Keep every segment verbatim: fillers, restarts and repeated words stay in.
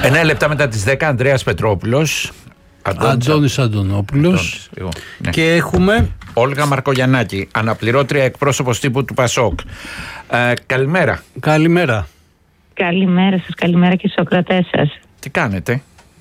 Εννέα λεπτά μετά τις δέκα, Ανδρέας Πετρόπουλος. Αντώνης Αντωνόπουλος. Ναι. Και έχουμε Όλγα Μαρκογιαννάκη, αναπληρώτρια εκπρόσωπος τύπου του Πασόκ. Ε, καλημέρα. Καλημέρα. Καλημέρα σας, καλημέρα και στους ακροατές σας. Τι κάνετε?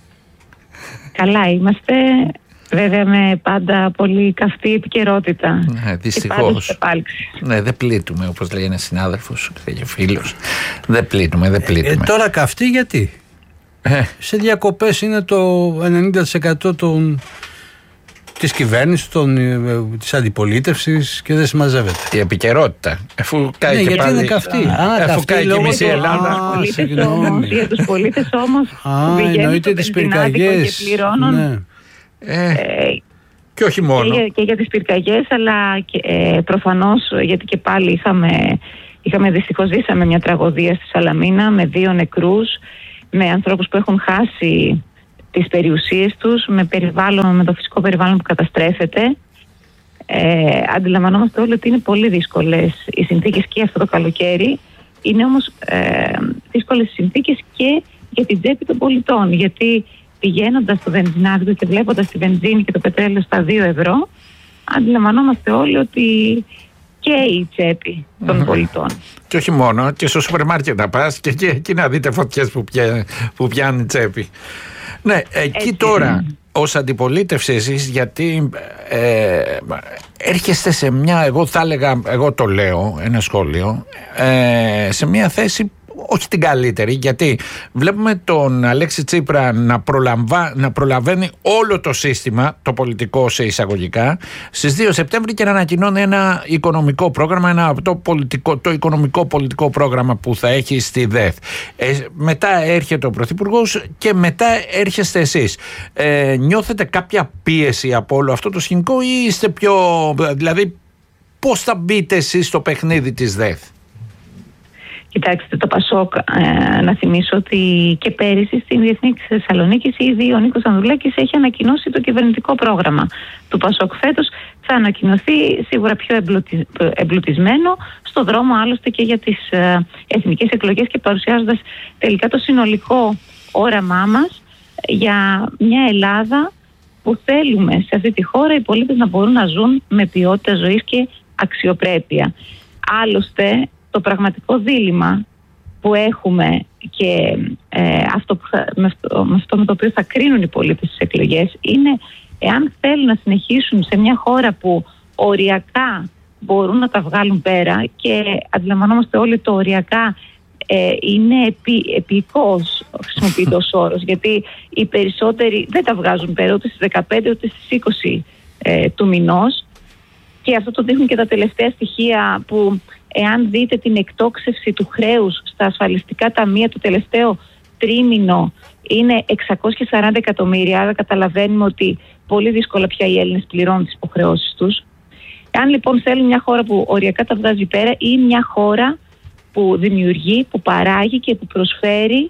Καλά είμαστε, βέβαια με πάντα πολύ καυτή επικαιρότητα. Ναι, δυστυχώς. Ναι, δεν πλήττουμε, όπως λέει ένας συνάδελφος και φίλος. Δεν πλήττουμε, δεν πλήττουμε. Ε, τώρα καυτή γιατί? Ε. Σε διακοπές είναι το ενενήντα τοις εκατό των... της κυβέρνησης, των, της αντιπολίτευσης και δεν συμμαζεύεται. Η επικαιρότητα. Αφού κάει ναι, και γιατί πάλι... είναι καυτή. Α, αφού κάει και μισή Ελλάδα. Α, συγγνώμη. Για τους πολίτες όμως Α, εννοείται τις πυρκαγιές. Και πληρώνουν. Ναι. Ε, ε, και όχι μόνο. Και, και για τις πυρκαγιές, αλλά και, ε, προφανώς, γιατί και πάλι είχαμε, είχαμε δυστυχώς ζήσαμε μια τραγωδία στη Σαλαμίνα με δύο νεκρούς, με ανθρώπους που έχουν χάσει τις περιουσίες τους, με, περιβάλλον, με το φυσικό περιβάλλον που καταστρέφεται. Ε, αντιλαμβανόμαστε όλοι ότι είναι πολύ δύσκολες οι συνθήκες και αυτό το καλοκαίρι. Είναι όμως ε, δύσκολες συνθήκες και για την τσέπη των πολιτών, γιατί πηγαίνοντας στο βενζινάδικο και βλέποντας τη βενζίνη και το πετρέλαιο στα δύο ευρώ, αντιλαμβανόμαστε όλοι ότι και η τσέπη των mm-hmm. πολιτών. Και όχι μόνο, και στο σούπερ μάρκετ να πας και, και εκεί να δείτε φωτιές που, πια, που πιάνει τσέπη. Ναι, εκεί έτσι, τώρα ως αντιπολίτευση εσείς, γιατί ε, έρχεστε σε μια, εγώ θα έλεγα, εγώ το λέω, ένα σχόλιο, ε, σε μια θέση όχι την καλύτερη, γιατί βλέπουμε τον Αλέξη Τσίπρα να, προλαμβα... να προλαβαίνει όλο το σύστημα, το πολιτικό σε εισαγωγικά, στις δύο Σεπτέμβρη και να ανακοινώνει ένα οικονομικό πρόγραμμα, ένα το, πολιτικό, το οικονομικό πολιτικό πρόγραμμα που θα έχει στη ΔΕΘ. Ε, μετά έρχεται ο Πρωθυπουργός και μετά έρχεστε εσείς. Ε, νιώθετε κάποια πίεση από όλο αυτό το σκηνικό ή είστε πιο... δηλαδή πώς θα μπείτε εσείς στο παιχνίδι της ΔΕΘ? Κοιτάξτε, το Πασόκ, ε, να θυμίσω ότι και πέρυσι στην Διεθνή Θεσσαλονίκη ήδη ο Νίκος Ανδρουλάκης έχει ανακοινώσει το κυβερνητικό πρόγραμμα του Πασόκ. Φέτος θα ανακοινωθεί σίγουρα πιο εμπλουτισμένο, στο δρόμο άλλωστε και για τις ε, εθνικές εκλογές και παρουσιάζοντας τελικά το συνολικό όραμά μας για μια Ελλάδα που θέλουμε σε αυτή τη χώρα οι πολίτες να μπορούν να ζουν με ποιότητα ζωής και αξιοπρέπεια. Άλλωστε, το πραγματικό δίλημμα που έχουμε και ε, αυτό που θα, με, αυτό, με αυτό με το οποίο θα κρίνουν οι πολίτες στις εκλογές είναι εάν θέλουν να συνεχίσουν σε μια χώρα που οριακά μπορούν να τα βγάλουν πέρα, και αντιλαμβανόμαστε όλοι το οριακά ε, είναι επί, επικός χρησιμοποιείται ως όρος, γιατί οι περισσότεροι δεν τα βγάζουν πέρα ούτε στις δεκαπέντε ούτε στις είκοσι ε, του μηνός, και αυτό το δείχνουν και τα τελευταία στοιχεία που εάν δείτε την εκτόξευση του χρέους στα ασφαλιστικά ταμεία το τελευταίο τρίμηνο είναι εξακόσια σαράντα εκατομμύρια, άρα καταλαβαίνουμε ότι πολύ δύσκολα πια οι Έλληνες πληρώνουν τις υποχρεώσεις τους. Αν λοιπόν θέλουν μια χώρα που οριακά τα βγάζει πέρα ή μια χώρα που δημιουργεί, που παράγει και που προσφέρει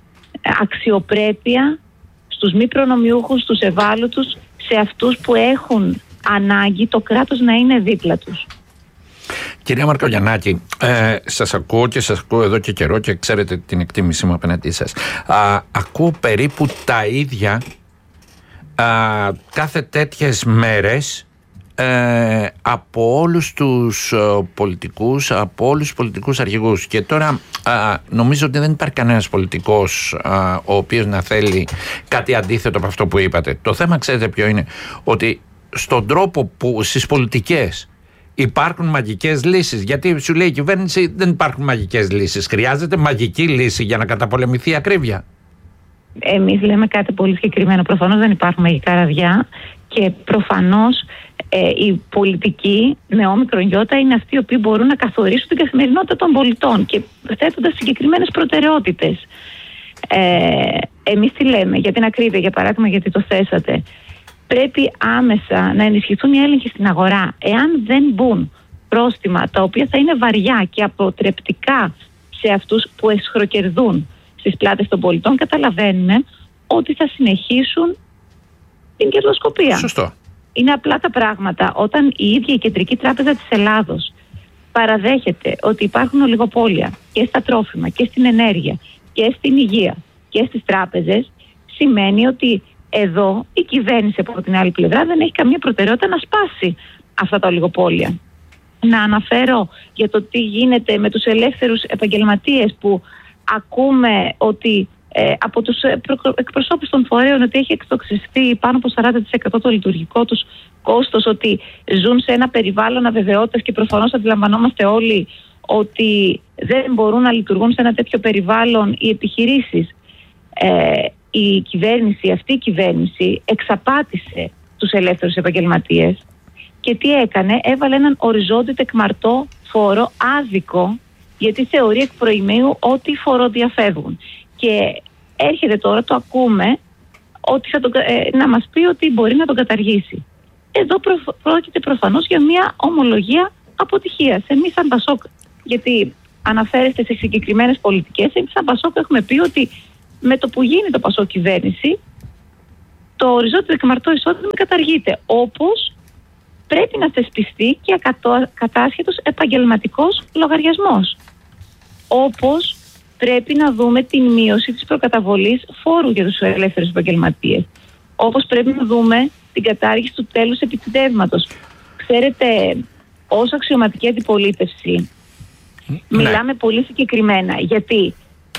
αξιοπρέπεια στους μη προνομιούχους, στους ευάλωτους, σε αυτούς που έχουν ανάγκη το κράτος να είναι δίπλα τους. Κυρία Μαρκογιαννάκη, ε, σας ακούω και σας ακούω εδώ και καιρό και ξέρετε την εκτίμησή μου απέναντί σας. Α, ακούω περίπου τα ίδια α, κάθε τέτοιες μέρες ε, από όλους τους ε, πολιτικούς, από όλους τους πολιτικούς αρχηγούς. Και τώρα α, νομίζω ότι δεν υπάρχει κανένας πολιτικός α, ο οποίος να θέλει κάτι αντίθετο από αυτό που είπατε. Το θέμα, ξέρετε ποιο είναι? Ότι στον τρόπο που στις πολιτικές υπάρχουν μαγικές λύσεις. Γιατί σου λέει η κυβέρνηση δεν υπάρχουν μαγικές λύσεις. Χρειάζεται μαγική λύση για να καταπολεμηθεί η ακρίβεια. Εμείς λέμε κάτι πολύ συγκεκριμένο. Προφανώς δεν υπάρχουν μαγικά ραβδιά και προφανώς ε, οι πολιτικοί με όμικρον γιώτα είναι αυτοί οι οποίοι μπορούν να καθορίσουν την καθημερινότητα των πολιτών και θέτοντας συγκεκριμένες προτεραιότητες. Ε, εμείς τι λέμε για την ακρίβεια, για παράδειγμα, γιατί το θέσατε? Πρέπει άμεσα να ενισχυθούν οι έλεγχοι στην αγορά. Εάν δεν μπουν πρόστιμα τα οποία θα είναι βαριά και αποτρεπτικά σε αυτούς που εσχροκερδούν στις πλάτες των πολιτών, καταλαβαίνουμε ότι θα συνεχίσουν την κερδοσκοπία. Σωστό. Είναι απλά τα πράγματα. Όταν η ίδια η Κεντρική Τράπεζα της Ελλάδος παραδέχεται ότι υπάρχουν ολιγοπόλια και στα τρόφιμα και στην ενέργεια και στην υγεία και στις τράπεζες, σημαίνει ότι εδώ η κυβέρνηση από την άλλη πλευρά δεν έχει καμία προτεραιότητα να σπάσει αυτά τα ολιγοπόλια. Να αναφέρω για το τι γίνεται με τους ελεύθερους επαγγελματίες, που ακούμε ότι ε, από τους εκπροσώπους των φορέων ότι έχει εκτοξευστεί πάνω από σαράντα τοις εκατό το λειτουργικό τους κόστος, ότι ζουν σε ένα περιβάλλον αβεβαιότητας και προφανώς αντιλαμβανόμαστε όλοι ότι δεν μπορούν να λειτουργούν σε ένα τέτοιο περιβάλλον οι επιχειρήσεις. Ε, η κυβέρνηση, αυτή η κυβέρνηση εξαπάτησε τους ελεύθερους επαγγελματίες και τι έκανε? Έβαλε έναν οριζόντιο τεκμαρτό φόρο άδικο, γιατί θεωρεί εκ προημίου ότι φοροδιαφεύγουν. Και έρχεται τώρα, το ακούμε, ότι θα τον, ε, να μας πει ότι μπορεί να τον καταργήσει. Εδώ προ, πρόκειται προφανώς για μια ομολογία αποτυχίας. Εμείς σαν Πασόκ, γιατί αναφέρεστε σε συγκεκριμένες πολιτικές, εμείς σαν Πασόκ έχουμε πει ότι με το που γίνει το Πασόκ κυβέρνηση, το οριζόντιο τεκμαρτό εισόδημα καταργείται. Όπως πρέπει να θεσπιστεί και ακατάσχετος επαγγελματικός λογαριασμός. Όπως πρέπει να δούμε την μείωση της προκαταβολής φόρου για τους ελεύθερους επαγγελματίες. Όπως πρέπει να δούμε την κατάργηση του τέλους επιτιδεύματος. Ξέρετε, ως αξιωματική αντιπολίτευση ναι. μιλάμε πολύ συγκεκριμένα, γιατί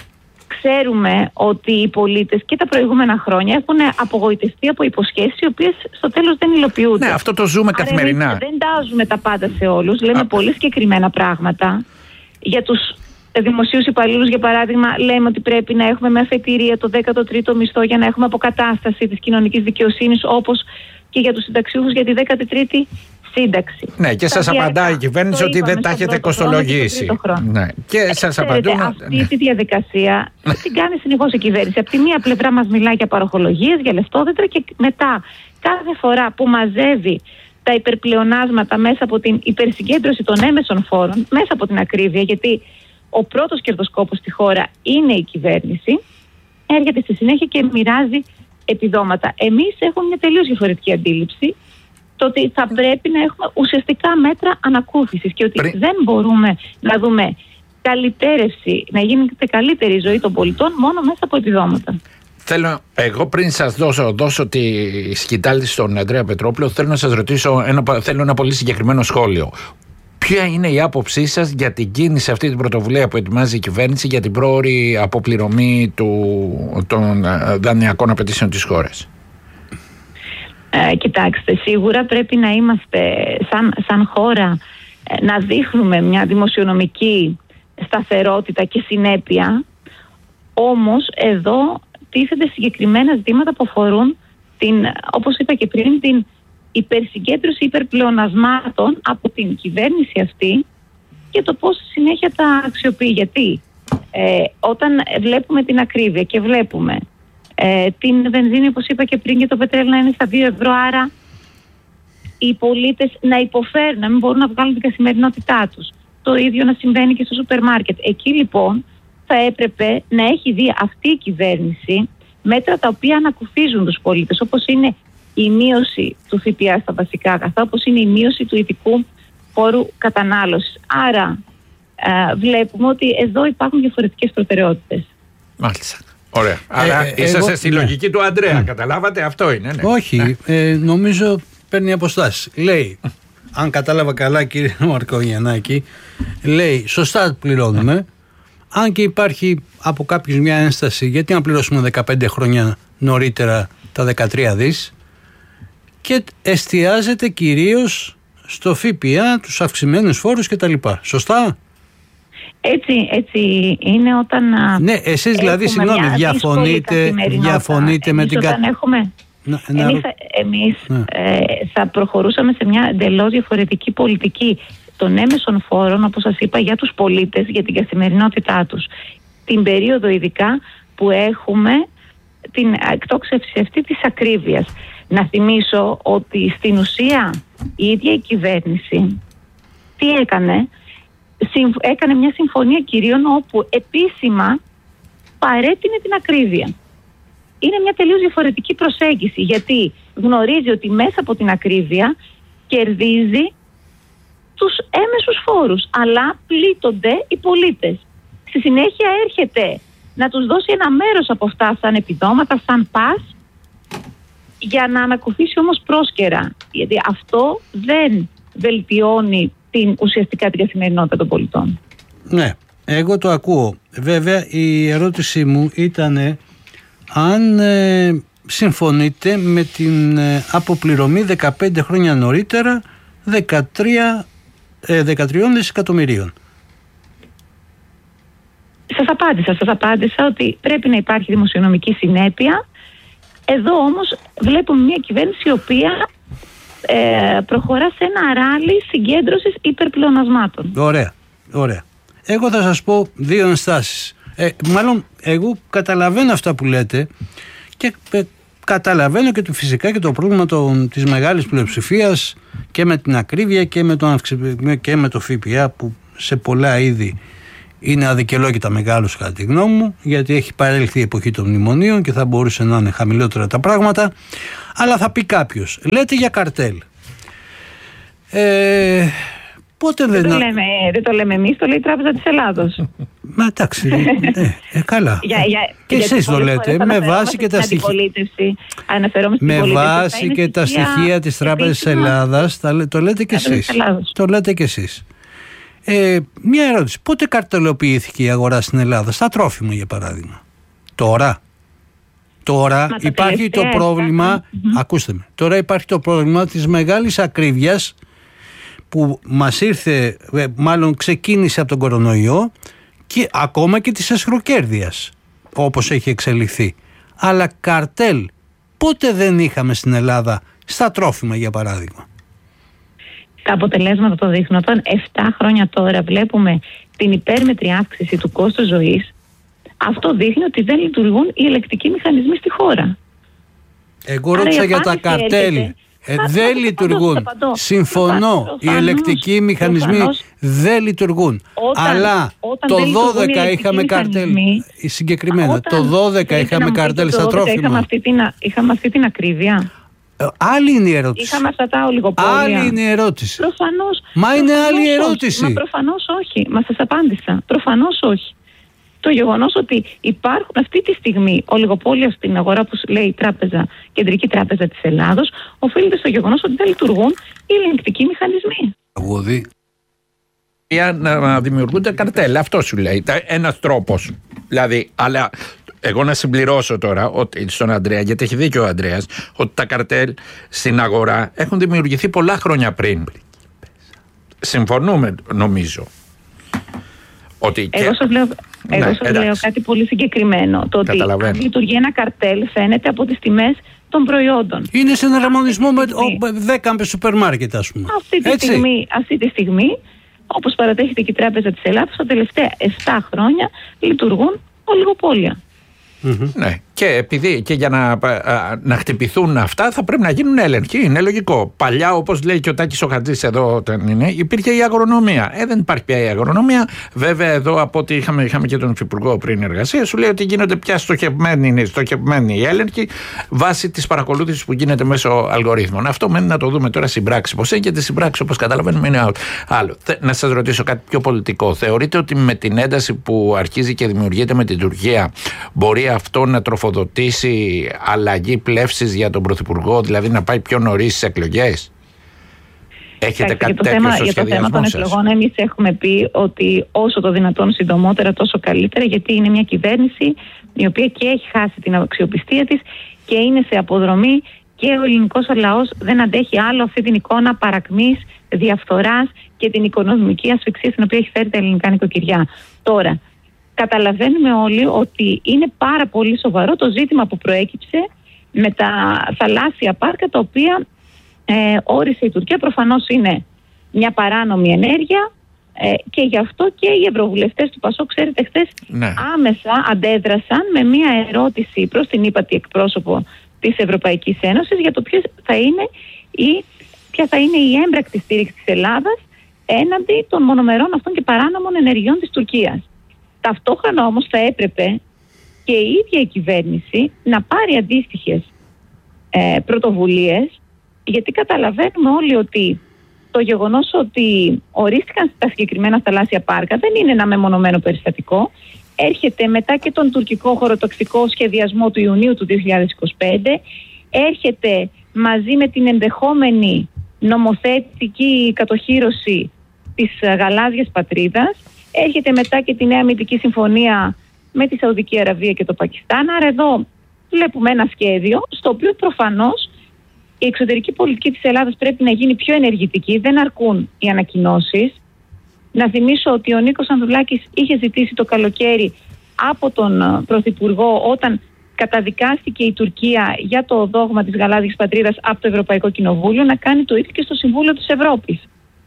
ξέρουμε ότι οι πολίτες και τα προηγούμενα χρόνια έχουν απογοητευτεί από υποσχέσεις οι οποίες στο τέλος δεν υλοποιούνται. Ναι, αυτό το ζούμε Άρα καθημερινά. Εμείς δεν τάζουμε τα πάντα σε όλους, λέμε Α. πολύ συγκεκριμένα πράγματα. Για τους δημοσίους υπαλλήλους, για παράδειγμα, λέμε ότι πρέπει να έχουμε με αφετηρία το δέκατο τρίτο μισθό για να έχουμε αποκατάσταση της κοινωνικής δικαιοσύνης, όπως και για τους συνταξιούχους για τη δέκατη τρίτη σύνταξη. Ναι, και σας απαντάει η κυβέρνηση ότι δεν τα έχετε κοστολογήσει. Ναι, και σας απαντούν. Αυτή ναι. τη διαδικασία την κάνει συνεχώς η κυβέρνηση. Από τη μία πλευρά μας μιλάει για παροχολογίες, για λεφτόδεντρα, και μετά κάθε φορά που μαζεύει τα υπερπλεονάσματα μέσα από την υπερσυγκέντρωση των έμεσων φόρων, μέσα από την ακρίβεια, γιατί ο πρώτος κερδοσκόπος στη χώρα είναι η κυβέρνηση, έρχεται στη συνέχεια και μοιράζει επιδόματα. Εμείς έχουμε μια τελείως διαφορετική αντίληψη, το ότι θα πρέπει να έχουμε ουσιαστικά μέτρα ανακούφισης και ότι Πριν... δεν μπορούμε να δούμε καλυτέρευση, να γίνεται καλύτερη η ζωή των πολιτών μόνο μέσα από επιδόματα. Θέλω, εγώ πριν σας δώσω, δώσω τη σκητάλη στον Ανδρέα Πετρόπουλο, θέλω να σας ρωτήσω ένα, θέλω ένα πολύ συγκεκριμένο σχόλιο. Ποια είναι η άποψή σας για την κίνηση, αυτή την πρωτοβουλία που ετοιμάζει η κυβέρνηση για την πρόωρη αποπληρωμή του, των δανειακών απαιτήσεων της χώρας? Ε, κοιτάξτε, σίγουρα πρέπει να είμαστε σαν, σαν χώρα ε, να δείχνουμε μια δημοσιονομική σταθερότητα και συνέπεια, όμως εδώ τίθενται συγκεκριμένα ζητήματα που αφορούν την, όπως είπα και πριν, την υπερσυγκέντρωση υπερπλεονασμάτων από την κυβέρνηση αυτή και το πώς συνέχεια τα αξιοποιεί. Γιατί ε, όταν βλέπουμε την ακρίβεια και βλέπουμε ε, την βενζίνη, όπως είπα και πριν, και το πετρέλαιο να είναι στα δύο ευρώ, άρα οι πολίτες να υποφέρουν, να μην μπορούν να βγάλουν την καθημερινότητά τους. Το ίδιο να συμβαίνει και στο σούπερ μάρκετ. Εκεί λοιπόν θα έπρεπε να έχει δει αυτή η κυβέρνηση μέτρα τα οποία ανακουφίζουν τους πολίτες, όπως είναι η μείωση του ΦΠΑ στα βασικά αγαθά, όπως είναι η μείωση του ειδικού φόρου κατανάλωσης. Άρα ε, βλέπουμε ότι εδώ υπάρχουν διαφορετικές προτεραιότητες. Μάλιστα. Ωραία. Άρα ε, είσαστε στη ναι. λογική του Ανδρέα, ναι. καταλάβατε, αυτό είναι. Ναι. Όχι, ε, νομίζω παίρνει αποστάσεις. Λέει, αν κατάλαβα καλά κύριε Μαρκογιαννάκη, λέει σωστά πληρώνουμε, αν και υπάρχει από κάποιους μια ένσταση, γιατί να πληρώσουμε δεκαπέντε χρόνια νωρίτερα τα δεκατρία δις, και εστιάζεται κυρίως στο ΦΠΑ, τους αυξημένους φόρους κτλ. Σωστά? Έτσι, έτσι είναι όταν... Ναι, εσείς δηλαδή, συγγνώμη, διαφωνείτε, διαφωνείτε με την... Όταν έχουμε... Να, εμείς να... θα, εμείς ναι. ε, θα προχωρούσαμε σε μια εντελώς διαφορετική πολιτική των έμεσων φόρων, όπως σας είπα, για τους πολίτες, για την καθημερινότητά τους. Την περίοδο ειδικά που έχουμε την εκτόξευση αυτή της ακρίβειας. Να θυμίσω ότι στην ουσία η ίδια η κυβέρνηση τι έκανε? Έκανε μια συμφωνία κυρίων όπου επίσημα παρέτεινε την ακρίβεια. Είναι μια τελείως διαφορετική προσέγγιση, γιατί γνωρίζει ότι μέσα από την ακρίβεια κερδίζει τους έμεσους φόρους, αλλά πλήττονται οι πολίτες. Στη συνέχεια έρχεται να τους δώσει ένα μέρος από αυτά σαν επιδόματα, σαν πας, για να ανακουφίσει όμως πρόσκαιρα. Γιατί αυτό δεν βελτιώνει την, ουσιαστικά την καθημερινότητα των πολιτών. Ναι, εγώ το ακούω. Βέβαια η ερώτησή μου ήταν αν ε, συμφωνείτε με την ε, αποπληρωμή δεκαπέντε χρόνια νωρίτερα δεκατρία, ε, δεκατρία δισεκατομμυρίων. Σας απάντησα, σας απάντησα ότι πρέπει να υπάρχει δημοσιονομική συνέπεια. Εδώ όμως βλέπουμε μια κυβέρνηση η οποία ε, προχωρά σε ένα ράλι συγκέντρωσης υπερπλεονασμάτων. Ωραία, ωραία. Εγώ θα σας πω δύο ενστάσεις. Ε, μάλλον εγώ καταλαβαίνω αυτά που λέτε και ε, καταλαβαίνω και το, φυσικά και το πρόβλημα των, της μεγάλης πλειοψηφίας και με την ακρίβεια και με το, και με το ΦΠΑ που σε πολλά είδη είναι αδικαιολόγητα μεγάλος κατά τη γνώμη μου, γιατί έχει παρέλθει η εποχή των μνημονίων και θα μπορούσε να είναι χαμηλότερα τα πράγματα. Αλλά θα πει κάποιος, λέτε για καρτέλ. Ε, πότε δεν, δεν, να... το λέμε, δεν το λέμε εμείς, το λέει η Τράπεζα της Ελλάδος. Μα εντάξει, ε, ε, καλά. Για, για, και εσείς το λέτε, με βάση και τα στοιχεία. Με βάση και τα στοιχεία της Τράπεζας της Ελλάδας, το λέτε και εσείς. Το λέτε και εσείς. Ε, μια ερώτηση. Πότε καρτελοποιήθηκε η αγορά στην Ελλάδα, στα τρόφιμα για παράδειγμα? Τώρα. Τώρα υπάρχει το πρόβλημα, mm-hmm. ακούστε με, τώρα υπάρχει το πρόβλημα της μεγάλης ακρίβειας που μας ήρθε, μάλλον ξεκίνησε από τον κορονοϊό και ακόμα και της εσχροκέρδειας όπως έχει εξελιχθεί. Αλλά καρτέλ πότε δεν είχαμε στην Ελλάδα στα τρόφιμα για παράδειγμα? Τα αποτελέσματα το δείχνουν. Όταν επτά χρόνια τώρα βλέπουμε την υπέρμετρη αύξηση του κόστους ζωής, αυτό δείχνει ότι δεν λειτουργούν οι ελεκτικοί μηχανισμοί στη χώρα. Εγώ ρώτησα για τα καρτέλ. Ε, δεν λειτουργούν. Συμφωνώ. Οι ελεκτικοί μηχανισμοί προφανώς, δεν λειτουργούν. Όταν, Αλλά όταν το δώδεκα είχαμε καρτέλ. Συγκεκριμένα. Όταν, το δώδεκα είχαμε καρτέλ στα τρόφιμα. Είχαμε αυτή, την, είχαμε αυτή την ακρίβεια. Ε, άλλη είναι η ερώτηση. Είχαμε αυτά τα ολιγοπόλια. Άλλη είναι η ερώτηση. Προφανώς. Μα είναι προφανώς άλλη η ερώτηση. Όχι. Μα προφανώς όχι. Μα σας απάντησα. Προφανώς όχι. Το γεγονός ότι υπάρχουν αυτή τη στιγμή ολιγοπόλια στην αγορά που λέει η τράπεζα, Κεντρική Τράπεζα της Ελλάδος, οφείλεται στο γεγονός ότι δεν λειτουργούν οι ελεγκτικοί μηχανισμοί. Αγωδί. Για να δημιουργούνται καρτέλ, αυτό σου λέει. Ένας τρόπος. Δηλαδή, αλλά εγώ να συμπληρώσω τώρα ότι στον Ανδρέα, γιατί έχει δίκιο ο Ανδρέας, ότι τα καρτέλ στην αγορά έχουν δημιουργηθεί πολλά χρόνια πριν. Συμφωνούμε, νομίζω. Ότι εγώ σας λέω, εγώ ναι, σας λέω κάτι πολύ συγκεκριμένο. Το ότι αν λειτουργεί ένα καρτέλ φαίνεται από τις τιμές των προϊόντων. Είναι σε εναρμονισμό με δέκα σούπερ μάρκετ, ας πούμε. Αυτή τη, στιγμή, αυτή τη στιγμή, όπως παρατέχεται και η Τράπεζα της Ελλάδας, τα τελευταία επτά χρόνια λειτουργούν ολιγοπόλια. Mm-hmm. Ναι, και επειδή και για να, α, να χτυπηθούν αυτά θα πρέπει να γίνουν έλεγχοι. Είναι λογικό. Παλιά, όπως λέει και ο Τάκης ο Χατζής εδώ, όταν είναι, υπήρχε η αγρονομία. Ε, δεν υπάρχει πια η αγρονομία. Βέβαια, εδώ από ό,τι είχαμε, είχαμε και τον Υφυπουργό πριν εργασία, σου λέει ότι γίνονται πια στοχευμένοι, είναι στοχευμένοι οι έλεγχοι βάσει τη παρακολούθηση που γίνεται μέσω αλγορίθμων. Αυτό μένει να το δούμε τώρα στην πράξη. Πώς έγινε και στην πράξη, όπως καταλαβαίνουμε, είναι άλλο. Να σας ρωτήσω κάτι πιο πολιτικό. Θεωρείτε ότι με την ένταση που αρχίζει και δημιουργείται με την Τουρκία μπορεί αυτό να τροφοδοτήσει αλλαγή πλεύσης για τον Πρωθυπουργό, δηλαδή να πάει πιο νωρίς στις εκλογές? Έχετε κάτι τέτοιο θέμα, στο για το θέμα των σας? εκλογών εμείς έχουμε πει ότι όσο το δυνατόν συντομότερα τόσο καλύτερα, γιατί είναι μια κυβέρνηση η οποία και έχει χάσει την αξιοπιστία της και είναι σε αποδρομή και ο ελληνικός λαός δεν αντέχει άλλο αυτή την εικόνα παρακμής, διαφθοράς και την οικονομική ασφυξία στην οποία έχει φέρει τα ελληνικά νοικοκυριά. Τώρα, καταλαβαίνουμε όλοι ότι είναι πάρα πολύ σοβαρό το ζήτημα που προέκυψε με τα θαλάσσια πάρκα, τα οποία ε, όρισε η Τουρκία. Προφανώς είναι μια παράνομη ενέργεια ε, και γι' αυτό και οι ευρωβουλευτές του ΠΑΣΟΚ, ξέρετε, χθες ναι. άμεσα αντέδρασαν με μια ερώτηση προς την ύπατη εκπρόσωπο της Ευρωπαϊκής Ένωσης για το ποιος θα είναι η, ποια θα είναι η έμπρακτη στήριξη της Ελλάδας έναντι των μονομερών αυτών και παράνομων ενεργειών της Τουρκίας. Ταυτόχρονα όμως θα έπρεπε και η ίδια η κυβέρνηση να πάρει αντίστοιχες ε, πρωτοβουλίες, γιατί καταλαβαίνουμε όλοι ότι το γεγονός ότι ορίστηκαν στα συγκεκριμένα θαλάσσια πάρκα δεν είναι ένα μεμονωμένο περιστατικό. έρχεται μετά και τον τουρκικό χωροταξικό σχεδιασμό του Ιουνίου του δύο χιλιάδες είκοσι πέντε, έρχεται μαζί με την ενδεχόμενη νομοθετική κατοχύρωση της γαλάζιας πατρίδας, έρχεται μετά και τη νέα αμυντική συμφωνία με τη Σαουδική Αραβία και το Πακιστάν. Άρα εδώ βλέπουμε ένα σχέδιο στο οποίο προφανώς η εξωτερική πολιτική της Ελλάδας πρέπει να γίνει πιο ενεργητική, δεν αρκούν οι ανακοινώσεις. Να θυμίσω ότι ο Νίκος Ανδρουλάκης είχε ζητήσει το καλοκαίρι από τον Πρωθυπουργό, όταν καταδικάστηκε η Τουρκία για το δόγμα της γαλάζιας πατρίδας από το Ευρωπαϊκό Κοινοβούλιο, να κάνει το ίδιο και στο Συμβούλιο της Ευρώπης.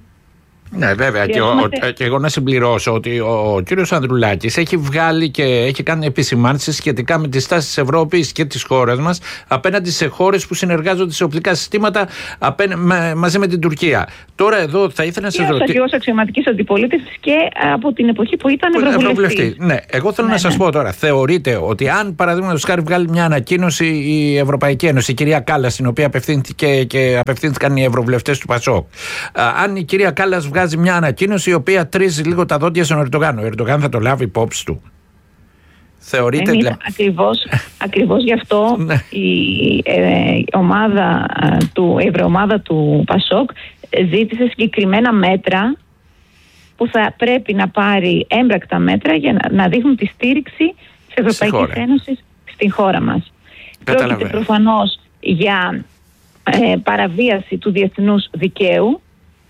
Ναι, βέβαια. Και, ο, και εγώ να συμπληρώσω ότι ο κύριος Ανδρουλάκης έχει βγάλει και έχει κάνει επισημάνσεις σχετικά με τη στάση της Ευρώπης και της χώρας μας απέναντι σε χώρες που συνεργάζονται σε οπλικά συστήματα απέναν, μα, μαζί με την Τουρκία. Τώρα εδώ θα ήθελα να σας ρωτήσω. Και ως αξιωματικής αντιπολίτευσης και από την εποχή που ήταν Ευρωβουλευτής. Ναι, εγώ θέλω ναι, να σας ναι. πω τώρα. Θεωρείτε ότι αν παραδείγματος χάρη βγάλει μια ανακοίνωση η Ευρωπαϊκή Ένωση, η κυρία Κάλλας, στην οποία απευθύνθηκε και απευθύνθηκαν οι ευρωβουλευτές του ΠΑΣΟΚ, αν η κυρία Κάλλας βγάλει μια ανακοίνωση η οποία τρίζει λίγο τα δόντια στον Ερντογάν, ο Ερντογάν θα το λάβει υπόψη του? Θεωρείτε δηλαδή... ακριβώς, ακριβώς γι' αυτό η ε, ομάδα του, η ευρωομάδα του ΠΑΣΟΚ ζήτησε συγκεκριμένα μέτρα που θα πρέπει να πάρει έμπρακτα μέτρα για να, να δείχνουν τη στήριξη της Ευρωπαϊκής Ένωσης στην χώρα μας. Πρόκειται προφανώς για ε, παραβίαση του διεθνούς δικαίου,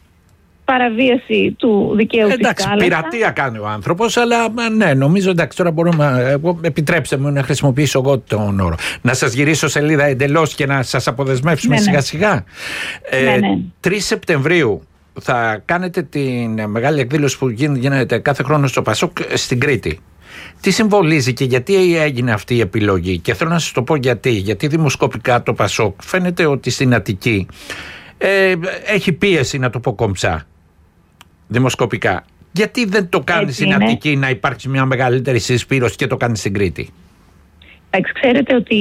παραβίαση του δικαίου της θάλασσας. Εντάξει, πειρατεία κάνει ο άνθρωπος, αλλά ναι, νομίζω εντάξει, τώρα μπορούμε. Εγώ, επιτρέψτε μου να χρησιμοποιήσω εγώ τον όρο. Να σας γυρίσω σελίδα εντελώς και να σας αποδεσμεύσουμε ναι, σιγά σιγά. Ναι, ναι. τρεις Σεπτεμβρίου θα κάνετε την μεγάλη εκδήλωση που γίνεται κάθε χρόνο στο ΠΑΣΟΚ στην Κρήτη. Τι συμβολίζει και γιατί έγινε αυτή η επιλογή? Και θέλω να σας το πω γιατί. Γιατί δημοσκοπικά το ΠΑΣΟΚ φαίνεται ότι στην Αττική ε, έχει πίεση, να το πω κομψά, δημοσκοπικά. Γιατί δεν το κάνει στην Αττική να υπάρξει μια μεγαλύτερη συσπήρωση και το κάνει στην Κρήτη? Εντάξει, ξέρετε ότι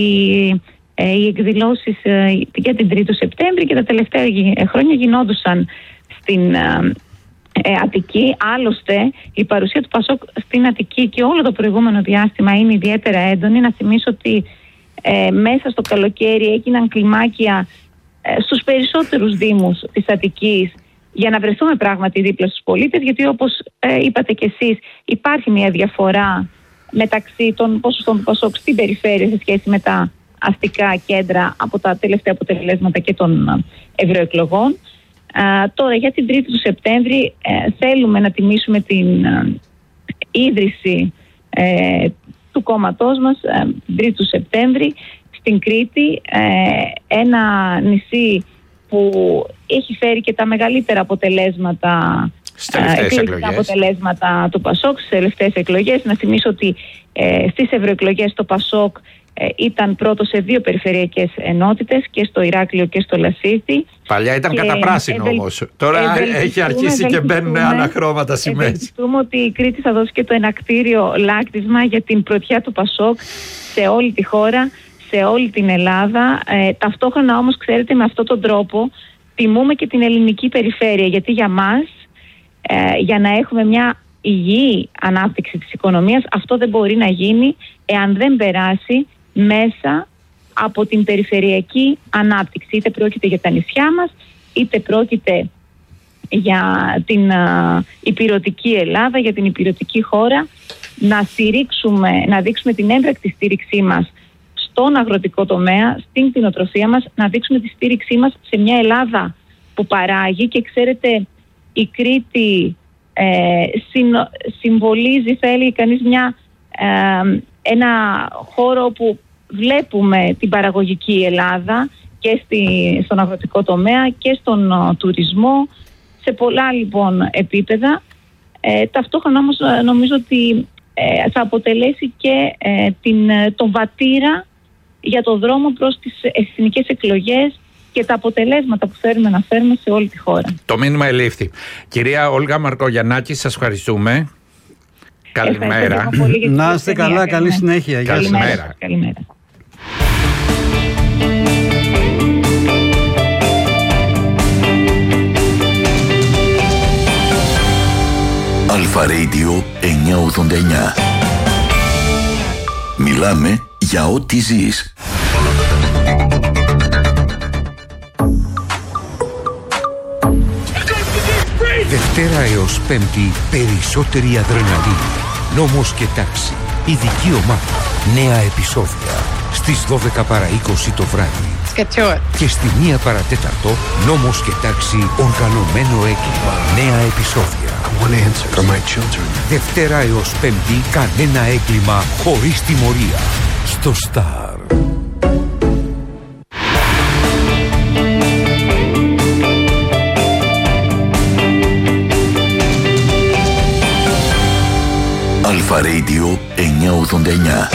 ε, οι εκδηλώσεις ε, για την τρίτη Σεπτέμβρη και τα τελευταία χρόνια γινόντουσαν στην ε, ε, Αττική. Άλλωστε η παρουσία του ΠΑΣΟΚ στην Αττική και όλο το προηγούμενο διάστημα είναι ιδιαίτερα έντονη. Να θυμίσω ότι ε, μέσα στο καλοκαίρι έγιναν κλιμάκια ε, στους περισσότερους δήμους της Αττικής για να βρεθούμε πράγματι δίπλα στους πολίτες, γιατί όπως ε, είπατε κι εσείς, υπάρχει μια διαφορά μεταξύ των ποσοστών του ΠΑΣΟΚ στην περιφέρεια σε σχέση με τα αστικά κέντρα από τα τελευταία αποτελέσματα και των ευρωεκλογών. Ε, τώρα για την τρίτη του Σεπτέμβρη ε, θέλουμε να τιμήσουμε την ε, ίδρυση ε, του κόμματός μας ε, την τρίτη του Σεπτέμβρη στην Κρήτη, ε, ένα νησί που έχει φέρει και τα μεγαλύτερα αποτελέσματα, ε, αποτελέσματα του ΠΑΣΟΚ στις τελευταίες εκλογές. Να θυμίσω ότι ε, στις ευρωεκλογές το ΠΑΣΟΚ ε, ήταν πρώτο σε δύο περιφερειακές ενότητες, και στο Ηράκλειο και στο Λασίθι. Παλιά ήταν κατά πράσινο ευελ... όμως. Τώρα έχει αρχίσει και μπαίνουν άλλα χρώματα σημαίες. Ευελπιστούμε ότι η Κρήτη θα δώσει και το ενακτήριο λάκτισμα για την πρωτιά του ΠΑΣΟΚ σε όλη τη χώρα, σε όλη την Ελλάδα. Ε, ταυτόχρονα όμως, ξέρετε, με αυτόν τον τρόπο τιμούμε και την ελληνική περιφέρεια, γιατί για μας, ε, για να έχουμε μια υγιή ανάπτυξη της οικονομίας, αυτό δεν μπορεί να γίνει εάν δεν περάσει μέσα από την περιφερειακή ανάπτυξη. Είτε πρόκειται για τα νησιά μας, είτε πρόκειται για την uh, υπηρετική Ελλάδα, για την υπηρετική χώρα. Να στηρίξουμε, να δείξουμε την έμπρακτη στήριξή μας στον αγροτικό τομέα, στην κτηνοτροφία μας, να δείξουμε τη στήριξή μας σε μια Ελλάδα που παράγει. Και ξέρετε, η Κρήτη ε, συνο, συμβολίζει, θα έλεγε κανείς, μια, ε, ένα χώρο όπου βλέπουμε την παραγωγική Ελλάδα και στη, στον αγροτικό τομέα και στον ο, τουρισμό, σε πολλά λοιπόν επίπεδα. Ε, ταυτόχρονα όμως νομίζω ότι ε, θα αποτελέσει και ε, την, τον βατήρα για το δρόμο προς τις εθνικές εκλογές και τα αποτελέσματα που θέλουμε να φέρουμε σε όλη τη χώρα. Το μήνυμα ελήφθη. Κυρία Όλγα Μαρκογιαννάκη, σας ευχαριστούμε. Καλημέρα. Να είστε καλά, καλή συνέχεια. Καλημέρα. Καλημέρα. Αλφα Radio εννιακόσια ογδόντα εννιά. Μιλάμε για ό,τι ζεις. Δευτέρα έως Πέμπτη, περισσότερη αδρεναλίνη. Νόμος και τάξη. Ειδική ομάδα. Νέα επεισόδια. Στις δώδεκα παρά είκοσι το βράδυ. Και στη μία παρά τέταρτο, Νόμος και τάξη, οργανωμένο έγκλημα. Νέα επεισόδια. Δευτέρα έως Πέμπτη, κανένα έγκλημα χωρίς τιμωρία. Στο Star. Αλφα Radio εννιακόσια ογδόντα εννιά.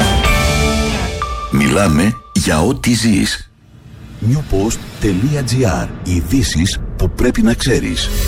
Μιλάμε για ό,τι ζεις. newpost.gr. Ειδήσεις που πρέπει να ξέρεις.